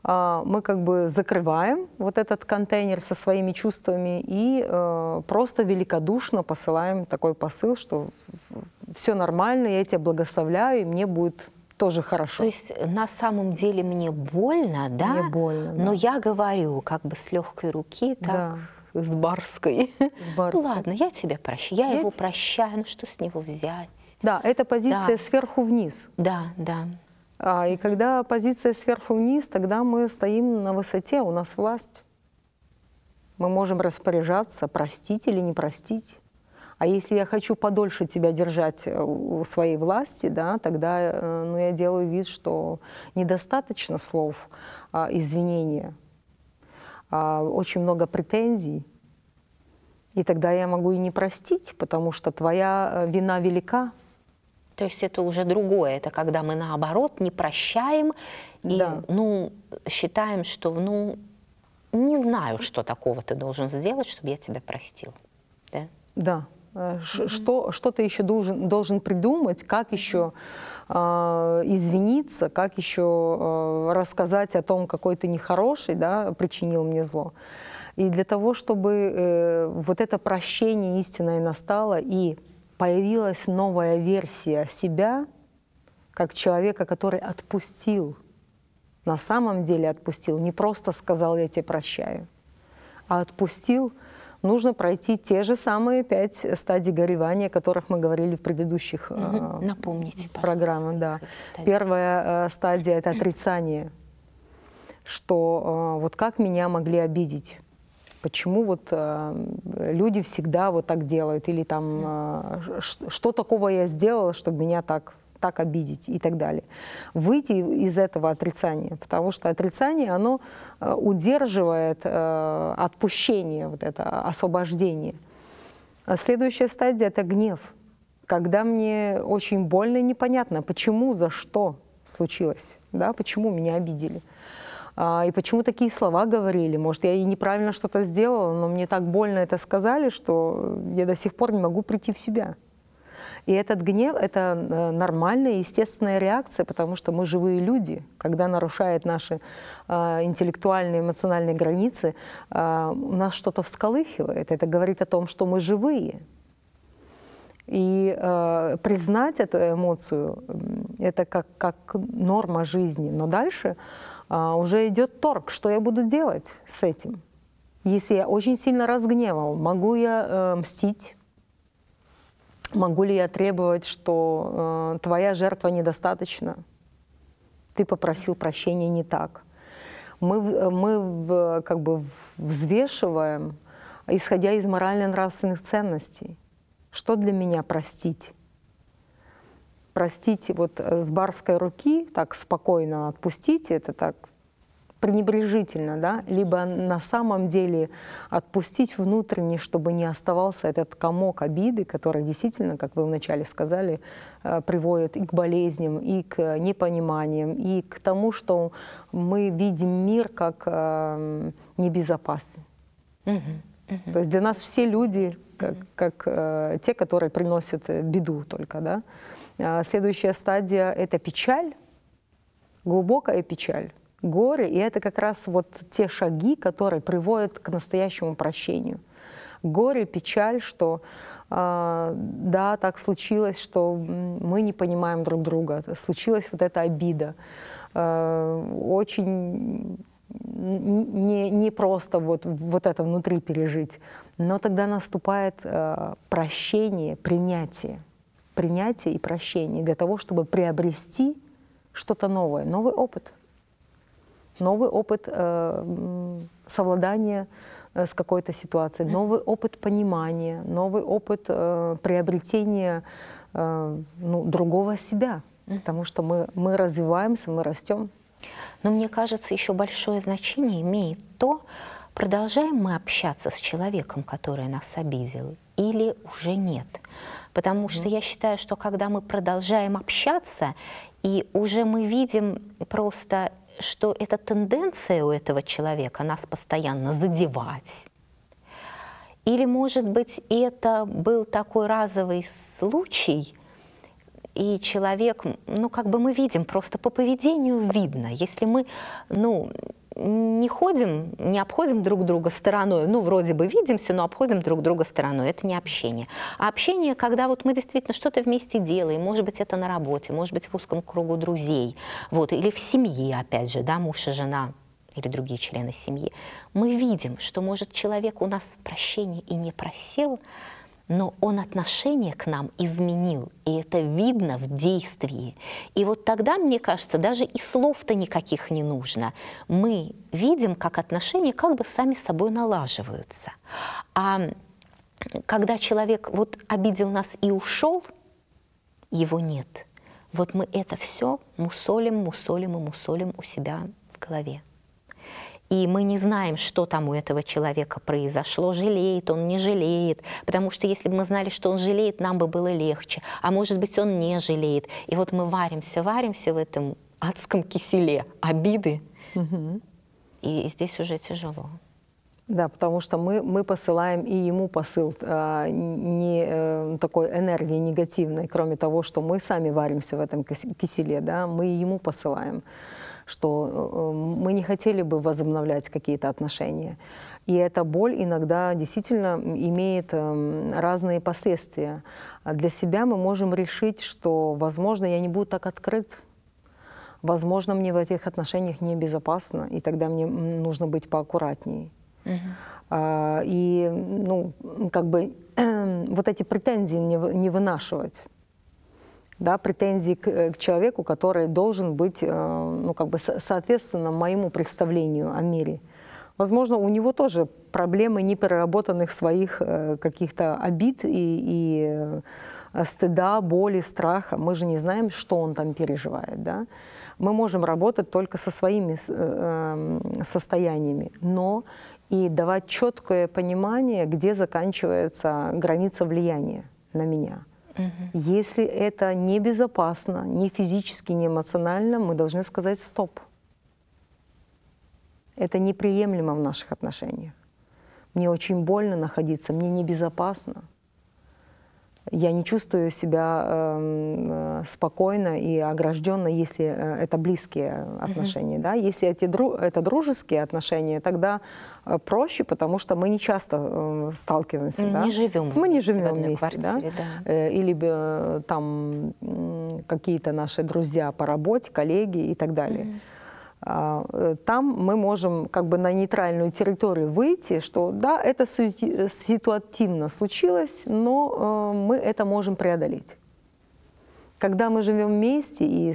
мы как бы закрываем вот этот контейнер со своими чувствами и просто великодушно посылаем такой посыл, что все нормально, я тебя благословляю, и мне будет тоже хорошо. То есть на самом деле мне больно, да? Мне больно, но да. я говорю как бы с легкой руки, так, Да. с барской. С барской. Ну ладно, я тебя прощаю, я его прощаю, ну что с него взять? Да, это позиция сверху вниз. Да, да. И когда позиция сверху вниз, тогда мы стоим на высоте, у нас власть. Мы можем распоряжаться, простить или не простить. А если я хочу подольше тебя держать у своей власти, да, тогда я делаю вид, что недостаточно слов извинения, очень много претензий. И тогда я могу и не простить, потому что твоя вина велика. То есть это уже другое, это когда мы наоборот не прощаем и считаем, что не знаю, что такого ты должен сделать, чтобы я тебя простил. Да. Да. Что ты еще должен придумать, как еще извиниться, как еще рассказать о том, какой ты нехороший, да, причинил мне зло. И для того, чтобы вот это прощение истинное настало и появилась новая версия себя, как человека, который отпустил, на самом деле отпустил, не просто сказал «я тебя прощаю», а отпустил, нужно пройти те же самые 5 стадий горевания, о которых мы говорили в предыдущих программах. Да. Первая стадия – это отрицание, что вот как меня могли обидеть. Почему вот люди всегда вот так делают, или там, что такого я сделала, чтобы меня так обидеть и так далее. Выйти из этого отрицания, потому что отрицание, оно удерживает отпущение, вот это освобождение. Следующая стадия – это гнев, когда мне очень больно и непонятно, почему, за что случилось, да, почему меня обидели. И почему такие слова говорили? Может, я и неправильно что-то сделала, но мне так больно это сказали, что я до сих пор не могу прийти в себя. И этот гнев – это нормальная, естественная реакция, потому что мы живые люди. Когда нарушают наши интеллектуальные, эмоциональные границы, у нас что-то всколыхивает. Это говорит о том, что мы живые. И признать эту эмоцию – это как норма жизни. Но дальше уже идет торг, что я буду делать с этим. Если я очень сильно разгневал, могу я мстить? Могу ли я требовать, что твоя жертва недостаточна? Ты попросил прощения не так. Мы как бы взвешиваем, исходя из морально-нравственных ценностей. Что для меня простить? Простить вот с барской руки, так спокойно отпустить, это так пренебрежительно, да? Либо на самом деле отпустить внутренне, чтобы не оставался этот комок обиды, который действительно, как вы вначале сказали, приводит и к болезням, и к непониманиям, и к тому, что мы видим мир как небезопасный. То есть для нас все люди как те, которые приносят беду только, да? Следующая стадия – это печаль, глубокая печаль, горе, и это как раз вот те шаги, которые приводят к настоящему прощению. Горе, печаль, что да, так случилось, что мы не понимаем друг друга, случилась вот эта обида, очень не просто вот это внутри пережить, но тогда наступает прощение, принятие и прощение для того, чтобы приобрести что-то новое, новый опыт совладания с какой-то ситуацией, новый опыт понимания, новый опыт приобретения другого себя, потому что мы развиваемся, мы растем. Но мне кажется, еще большое значение имеет то, продолжаем мы общаться с человеком, который нас обидел, или уже нет. Потому что я считаю, что когда мы продолжаем общаться, и уже мы видим просто, что эта тенденция у этого человека нас постоянно задевать, или, может быть, это был такой разовый случай, и человек, ну, как бы мы видим, просто по поведению видно. Если мы, ну, не ходим, не обходим друг друга стороной, ну, вроде бы видимся, но обходим друг друга стороной, это не общение. А общение, когда вот мы действительно что-то вместе делаем, может быть, это на работе, может быть, в узком кругу друзей, вот, или в семье, опять же, да, муж и жена, или другие члены семьи, мы видим, что, может, человек у нас прощения и не просил, но он отношение к нам изменил, и это видно в действии. И вот тогда, мне кажется, даже и слов-то никаких не нужно. Мы видим, как отношения как бы сами собой налаживаются. А когда человек вот обидел нас и ушел, его нет. Вот мы это все мусолим, мусолим и мусолим у себя в голове. И мы не знаем, что там у этого человека произошло, жалеет он, не жалеет. Потому что если бы мы знали, что он жалеет, нам бы было легче. А может быть, он не жалеет. И вот мы варимся в этом адском киселе обиды. И здесь уже тяжело. Да, потому что мы посылаем и ему посыл не такой энергии негативной, кроме того, что мы сами варимся в этом киселе, да, мы ему посылаем, что мы не хотели бы возобновлять какие-то отношения. И эта боль иногда действительно имеет разные последствия. Для себя мы можем решить, что, возможно, я не буду так открыт, возможно, мне в этих отношениях небезопасно, и тогда мне нужно быть поаккуратнее. И, ну, как бы вот эти претензии не вынашивать. Да, претензии к человеку, который должен быть, ну, как бы соответственно моему представлению о мире. Возможно, у него тоже проблемы непереработанных своих каких-то обид и стыда, боли, страха. Мы же не знаем, что он там переживает. Да? Мы можем работать только со своими состояниями, но и давать четкое понимание, где заканчивается граница влияния на меня. Если это небезопасно, ни физически, ни эмоционально, мы должны сказать «стоп». Это неприемлемо в наших отношениях. Мне очень больно находиться, мне небезопасно. Я не чувствую себя спокойно и огражденно, если это близкие отношения. Да? Если это дружеские отношения, тогда проще, потому что мы не часто сталкиваемся. Мы не живем вместе. Да? Да. Или там какие-то наши друзья по работе, коллеги и так далее. Там мы можем как бы на нейтральную территорию выйти, что да, это ситуативно случилось, но мы это можем преодолеть. Когда мы живем вместе и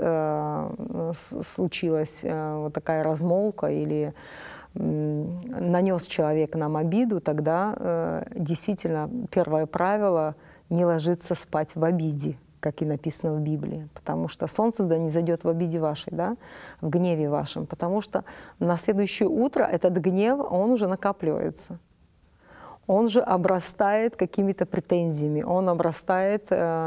случилась вот такая размолвка или нанес человек нам обиду, тогда действительно первое правило — не ложиться спать в обиде, как и написано в Библии, потому что солнце да не зайдет в обиде вашей, да, в гневе вашем, потому что на следующее утро этот гнев, он уже накапливается, он же обрастает какими-то претензиями, он обрастает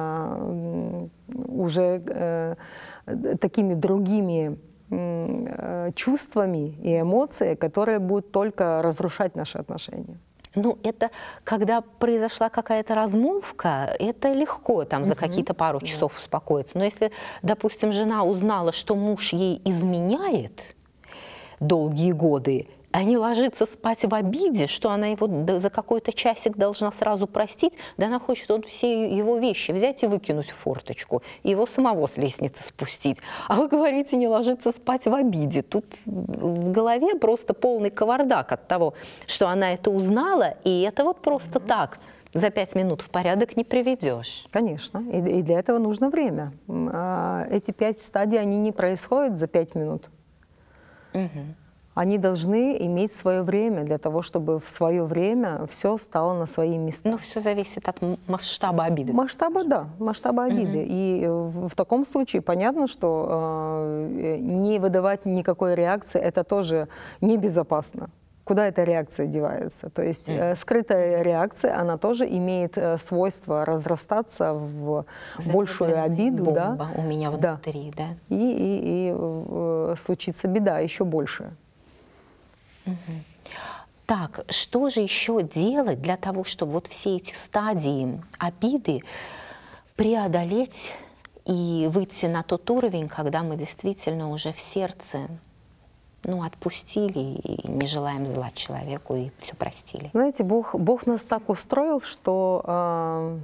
уже такими другими чувствами и эмоциями, которые будут только разрушать наши отношения. Ну, это когда произошла какая-то размолвка, это легко там за какие-то пару часов успокоиться. Но если, допустим, жена узнала, что муж ей изменяет долгие годы, а не ложится спать в обиде, что она его за какой-то часик должна сразу простить, да она хочет все его вещи взять и выкинуть в форточку, и его самого с лестницы спустить. А вы говорите, не ложиться спать в обиде. Тут в голове просто полный кавардак от того, что она это узнала, и это вот просто так за 5 минут в порядок не приведешь. Конечно, и для этого нужно время. Эти 5 стадий, они не происходят за 5 минут. Они должны иметь свое время для того, чтобы в свое время все стало на свои места. Ну, все зависит от масштаба обиды. Масштаба, да, масштаба обиды. И в таком случае понятно, что не выдавать никакой реакции — это тоже небезопасно. Куда эта реакция девается? То есть скрытая реакция, она тоже имеет свойство разрастаться в большую обиду. Бомба да? у меня внутри, да. И случится беда еще большая. Так, что же еще делать для того, чтобы вот все эти стадии обиды преодолеть и выйти на тот уровень, когда мы действительно уже в сердце, ну, отпустили и не желаем зла человеку и все простили. Знаете, Бог нас так устроил, что